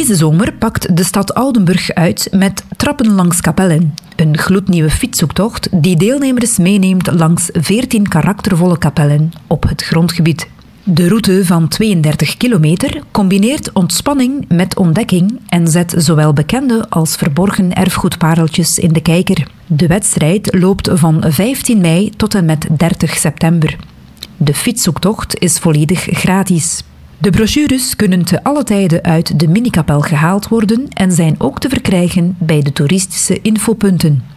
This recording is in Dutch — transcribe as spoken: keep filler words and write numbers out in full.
Deze zomer pakt de stad Oudenburg uit met Trappen langs Kapellen. Een gloednieuwe fietszoektocht die deelnemers meeneemt langs veertien karaktervolle kapellen op het grondgebied. De route van tweeëndertig kilometer combineert ontspanning met ontdekking en zet zowel bekende als verborgen erfgoedpareltjes in de kijker. De wedstrijd loopt van vijftien mei tot en met dertig september. De fietszoektocht is volledig gratis. De brochures kunnen te alle tijden uit de minikapel gehaald worden en zijn ook te verkrijgen bij de toeristische infopunten.